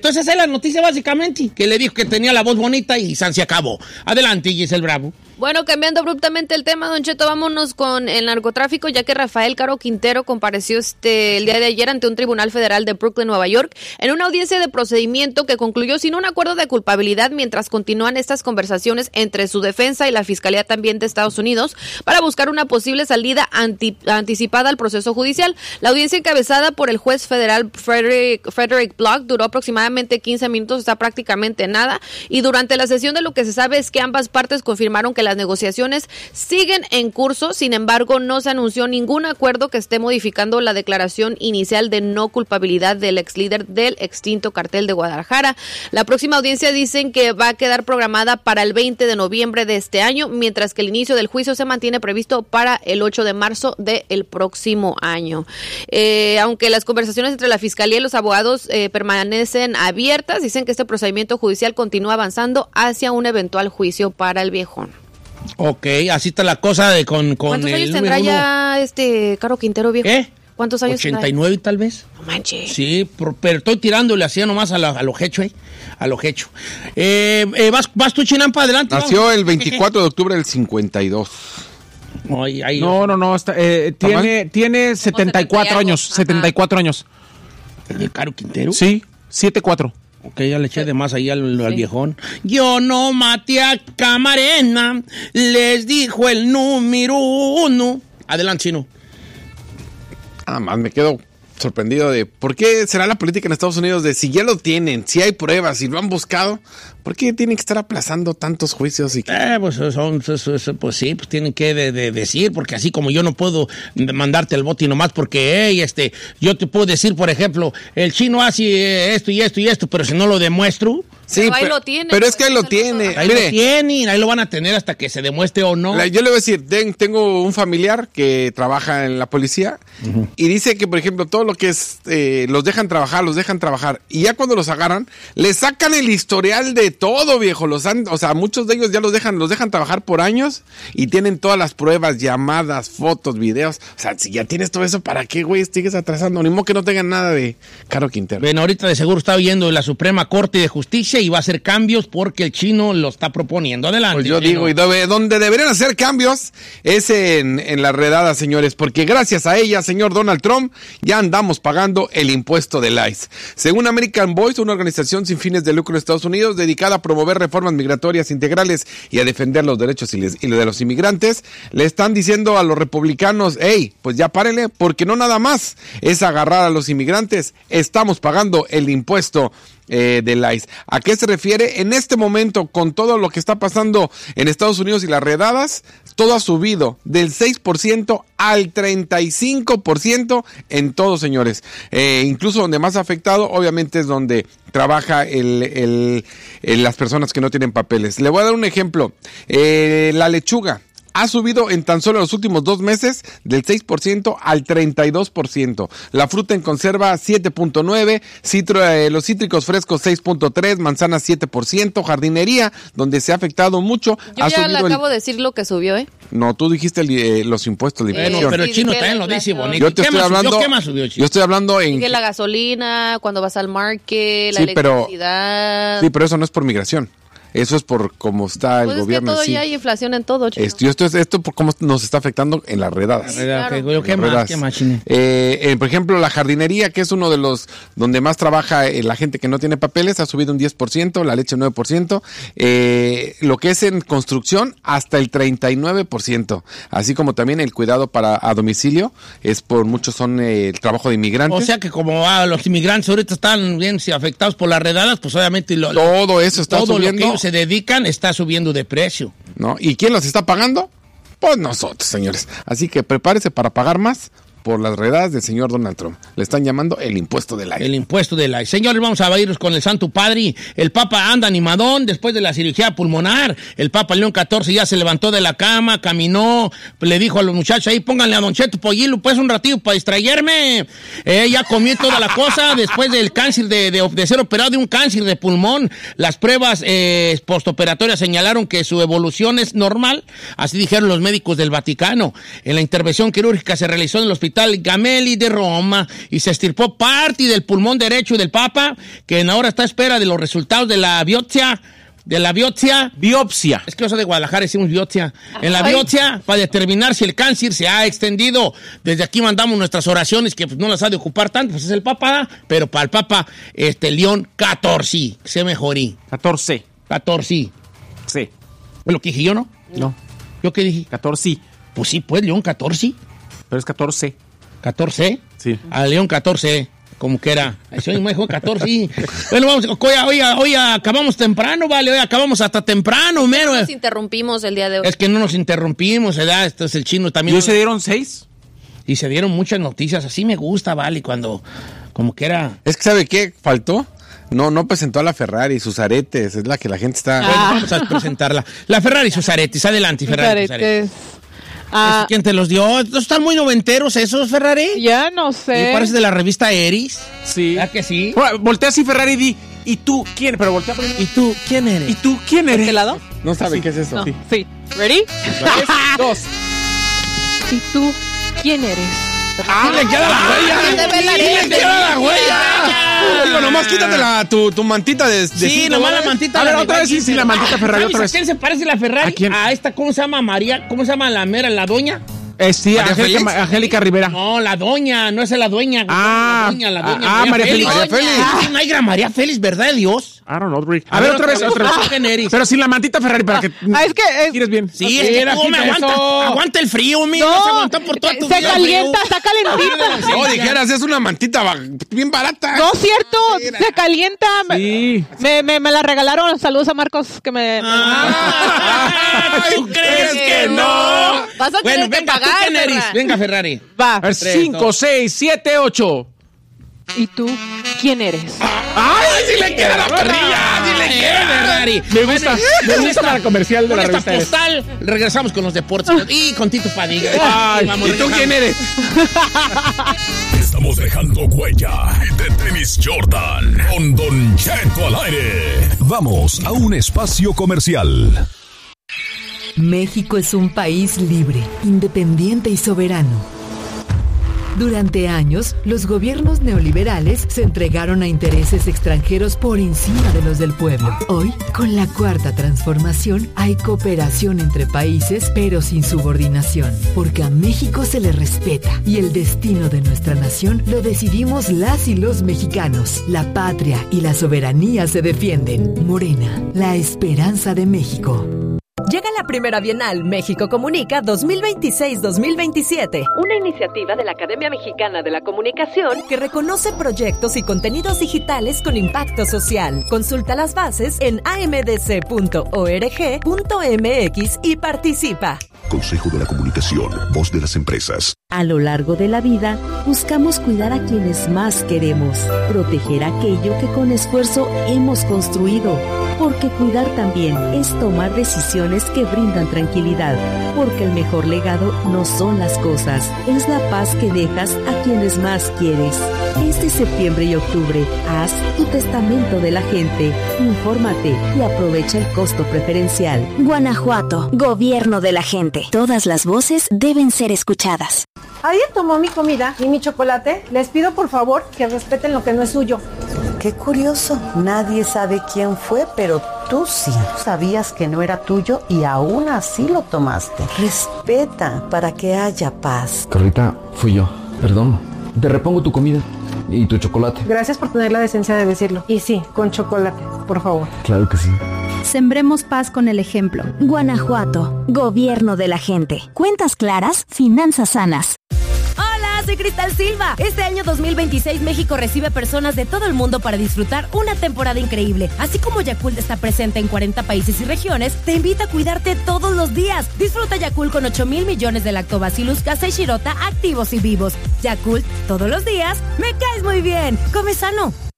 Entonces esa es la noticia básicamente, que le dijo que tenía la voz bonita y se acabó. Adelante, Giselle Bravo. Bueno, cambiando abruptamente el tema, Don Cheto, vámonos con el narcotráfico, ya que Rafael Caro Quintero compareció el día de ayer ante un tribunal federal de Brooklyn, Nueva York, en una audiencia de procedimiento que concluyó sin un acuerdo de culpabilidad mientras continúan estas conversaciones entre su defensa y la Fiscalía también de Estados Unidos para buscar una posible salida anticipada al proceso judicial. La audiencia encabezada por el juez federal Frederick Block duró aproximadamente 15 minutos, está prácticamente nada, y durante la sesión de lo que se sabe es que ambas partes confirmaron que las negociaciones siguen en curso. Sin embargo, no se anunció ningún acuerdo que esté modificando la declaración inicial de no culpabilidad del ex líder del extinto cartel de Guadalajara. La próxima audiencia dicen que va a quedar programada para el 20 de noviembre de este año, mientras que el inicio del juicio se mantiene previsto para el 8 de marzo del próximo año. Aunque las conversaciones entre la Fiscalía y los abogados permanecen abiertas, dicen que este procedimiento judicial continúa avanzando hacia un eventual juicio para el viejón. Ok, así está la cosa de con ¿Cuántos años tendrá ya Caro Quintero, viejo? ¿Cuántos años 89 tal vez. No manches. Sí, pero estoy tirándole así nomás a lo hecho, a lo hecho. ¿Vas tú, Chinampa, adelante? Nació vamos. El 24 de octubre del 52. No, tiene 74 años, 74 años. ¿El Caro Quintero? Sí, 74. Ok, ya le eché de más ahí al viejón. Yo no maté a Camarena, les dijo el número 1. Adelante, Chino. Más me quedo sorprendido de por qué será la política en Estados Unidos de si ya lo tienen, si hay pruebas, si lo han buscado, ¿por qué tienen que estar aplazando tantos juicios? Y pues sí, pues tienen que decir, porque así como yo no puedo mandarte el bote nomás porque, yo te puedo decir, por ejemplo, el chino hace esto y esto y esto, pero si no lo demuestro... Sí, pero ahí lo tiene. Pero es que ahí lo tiene. Ahí lo tienen, ahí lo van a tener hasta que se demuestre o no. Yo le voy a decir, tengo un familiar que trabaja en la policía y dice que, por ejemplo, todo lo que es, los dejan trabajar. Y ya cuando los agarran, les sacan el historial de todo, viejo. Muchos de ellos ya los dejan trabajar por años y tienen todas las pruebas, llamadas, fotos, videos. O sea, si ya tienes todo eso, ¿para qué, güey, sigues atrasando? Ni modo que no tengan nada de Caro Quintero. Bueno, ahorita de seguro está oyendo la Suprema Corte de Justicia y va a hacer cambios porque el chino lo está proponiendo. Adelante. Pues yo digo, y donde deberían hacer cambios es en las redadas, señores, porque gracias a ella, señor Donald Trump, ya andamos pagando el impuesto del ICE. Según American Voice, una organización sin fines de lucro de Estados Unidos dedicada a promover reformas migratorias integrales y a defender los derechos y de los inmigrantes, le están diciendo a los republicanos, pues ya párenle, porque no nada más es agarrar a los inmigrantes, estamos pagando el impuesto del ICE. ¿A qué se refiere? En este momento, con todo lo que está pasando en Estados Unidos y las redadas, todo ha subido del 6% al 35% en todo, señores. Incluso donde más afectado, obviamente, es donde trabaja las personas que no tienen papeles. Le voy a dar un ejemplo. La lechuga ha subido en tan solo los últimos 2 meses del 6% al 32%. La fruta en conserva 7.9%, los cítricos frescos 6.3%, manzanas 7%, jardinería, donde se ha afectado mucho. Yo ya le acabo de decir lo que subió, No, tú dijiste los impuestos de inversión. Pero el chino también lo dice bonito. Yo te estoy hablando. ¿Qué más subió, chino? Yo estoy hablando en. Que la gasolina, cuando vas al market, la electricidad. Sí, pero eso no es por migración. Eso es por cómo está el gobierno. Es que todo ya hay inflación en todo, chico. Esto por cómo nos está afectando en las redadas. Claro. ¿Qué más, chino? Por ejemplo, la jardinería, que es uno de los donde más trabaja la gente que no tiene papeles, ha subido un 10%, la leche 9%, lo que es en construcción hasta el 39%, así como también el cuidado a domicilio, muchos son el trabajo de inmigrantes. O sea que como los inmigrantes ahorita están bien afectados por las redadas, pues obviamente todo eso está subiendo. Lo que se dedican está subiendo de precio. ¿No? ¿Y quién los está pagando? Pues nosotros, señores. Así que prepárese para pagar más por las redadas del señor Donald Trump. Le están llamando el impuesto del ICE. El impuesto del ICE. Señores, vamos a irnos con el Santo Padre. El Papa anda animadón después de la cirugía pulmonar. El Papa León XIV ya se levantó de la cama, caminó, le dijo a los muchachos ahí, pónganle a Don Cheto Pollilo, pues un ratito para distraerme. Ya comí toda la cosa después del cáncer, de ser operado de un cáncer de pulmón. Las pruebas postoperatorias señalaron que su evolución es normal, así dijeron los médicos del Vaticano. En la intervención quirúrgica se realizó en el hospital Hospital Gemelli de Roma y se extirpó parte del pulmón derecho del Papa, que ahora está a espera de los resultados de la biopsia. Biopsia. Es que eso de Guadalajara decimos biopsia. En la biopsia, para determinar si el cáncer se ha extendido. Desde aquí mandamos nuestras oraciones, que pues, no las ha de ocupar tanto, pues es el Papa, pero para el Papa, León XIV, se mejorí. 14. Sí. Sí. ¿Fue lo que dije yo, no? No. ¿Yo qué dije? 14. Pues sí, pues, León XIV. Pero es 14. ¿14? Sí. A León XIV. Como que era. Eso mismo dijo 14. Bueno, vamos. Hoy acabamos temprano, vale. Hoy acabamos hasta temprano, mero. Nos interrumpimos el día de hoy. Es que no nos interrumpimos, ¿verdad? Esto es el chino también. ¿Y hoy se dieron 6? Y se dieron muchas noticias. Así me gusta, vale, cuando. Como que era. Es que, ¿sabe qué faltó? No presentó a la Ferrari, sus aretes. Es la que la gente está. Bueno, vamos a presentarla. La Ferrari y sus aretes. Adelante, Ferrari. Sus aretes. ¿Quién te los dio? ¿Están muy noventeros esos, Ferrari? Ya no sé. ¿Y parece de la revista Eris? Sí. ¿Verdad que sí? Voltea así, Ferrari, y di, ¿y tú quién? Pero voltea por ahí. ¿Y tú quién eres? ¿Y tú quién eres? ¿De este lado? No sabe qué es eso. No. Sí. Sí. ¿Ready? 2. ¿Y tú quién eres? ¡Ah, le queda la huella! ¡Le queda la huella! Digo, nomás quítate tu mantita de Sí, nomás la mantita. A ver, otra vez sí, la mantita Ferrari, otra vez. ¿A quién se parece la Ferrari? ¿A quién? A esta, ¿cómo se llama? María, ¿cómo se llama la mera, la doña? Sí, Angélica Rivera. No, la doña, no es la dueña. Ah, la doña. María Félix. María Félix. Es una negra María Félix, ¿verdad de Dios? I don't know, Rick. A ver, otra vez. ¿Quién eres? Pero sin la mantita Ferrari para que Es que tires bien. Sí, es que tú me aguanta el frío, mira, No, se aguanta por toda tu se vida. calienta, está calentita. No, dijeras, es una mantita bien barata. No es cierto, se calienta. Sí. Me la regalaron. Saludos a Marcos que me. ¿Tú crees que no? Vas a Bueno, tener que venga, ¿tú pagar, quién eres? Ferra. Venga, Ferrari. Va. A ver, 5, 6, 7, 8. ¿Y tú quién eres? ¡Ay, sí le queda la perrilla! ¡Sí le queda! Ferrari. Me gusta la comercial de Con la esta revista. postal, regresamos con los deportes. Y con Tito Padilla. Ay, Vamos, ¿Y tú regresamos. quién eres? Estamos dejando huella de Tenis Jordan con Don Cheto al aire. Vamos a un espacio comercial. México es un país libre, independiente y soberano. Durante años, los gobiernos neoliberales se entregaron a intereses extranjeros por encima de los del pueblo. Hoy, con la Cuarta Transformación, hay cooperación entre países, pero sin subordinación, porque a México se le respeta y el destino de nuestra nación lo decidimos las y los mexicanos. La patria y la soberanía se defienden. Morena, la esperanza de México. Llega la primera Bienal México Comunica 2026-2027, una iniciativa de la Academia Mexicana de la Comunicación que reconoce proyectos y contenidos digitales con impacto social. Consulta las bases en amdc.org.mx y participa. Consejo de la Comunicación, voz de las empresas. A lo largo de la vida, buscamos cuidar a quienes más queremos, proteger aquello que con esfuerzo hemos construido, porque cuidar también es tomar decisiones que brindan tranquilidad, porque el mejor legado no son las cosas, es la paz que dejas a quienes más quieres. Este septiembre y octubre, haz tu testamento de la gente, infórmate y aprovecha el costo preferencial. Guanajuato, gobierno de la gente. Todas las voces deben ser escuchadas. ¿Alguien tomó mi comida y mi chocolate? Les pido por favor que respeten lo que no es suyo. Qué curioso, nadie sabe quién fue, pero tú sí. Sabías que no era tuyo y aún así lo tomaste. Respeta para que haya paz. Carlita, fui yo. Perdón. Te repongo tu comida y tu chocolate. Gracias por tener la decencia de decirlo. Y sí, con chocolate, por favor. Claro que sí. Sembremos paz con el ejemplo. Guanajuato, gobierno de la gente. Cuentas claras, finanzas sanas. Hola, soy Cristal Silva. Este año 2026 México recibe personas de todo el mundo para disfrutar una temporada increíble. Así como Yakult está presente en 40 países y regiones, te invita a cuidarte todos los días. Disfruta Yakult con 8,000 millones de Lactobacillus casei shirota activos y vivos. Yakult, todos los días, me caes muy bien. Come sano.